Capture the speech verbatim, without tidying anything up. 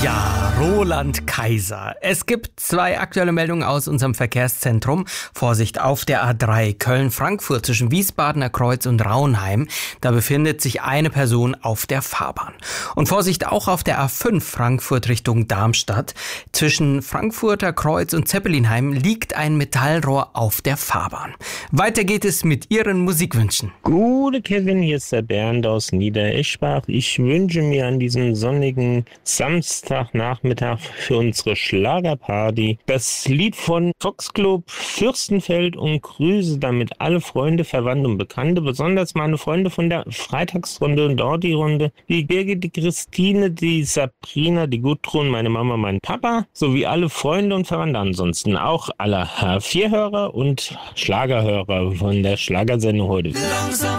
Ja, Roland Kaiser. Es gibt zwei aktuelle Meldungen aus unserem Verkehrszentrum. Vorsicht auf der A drei Köln-Frankfurt zwischen Wiesbadener Kreuz und Raunheim. Da befindet sich eine Person auf der Fahrbahn. Und Vorsicht auch auf der A fünf Frankfurt Richtung Darmstadt. Zwischen Frankfurter Kreuz und Zeppelinheim liegt ein Metallrohr auf der Fahrbahn. Weiter geht es mit Ihren Musikwünschen. Gute Kevin, hier ist der Bernd aus Niedereschbach. Ich wünsche mir an diesem sonnigen Samstagnachmittag für unsere Schlagerparty das Lied von Foxclub Fürstenfeld und grüße damit alle Freunde, Verwandte und Bekannte, besonders meine Freunde von der Freitagsrunde und dort die Runde, die Birgit, die Christine, die Sabrina, die Gudrun, meine Mama, mein Papa, sowie alle Freunde und Verwandte, ansonsten auch alle H vier Hörer und Schlagerhörer von der Schlagersendung heute.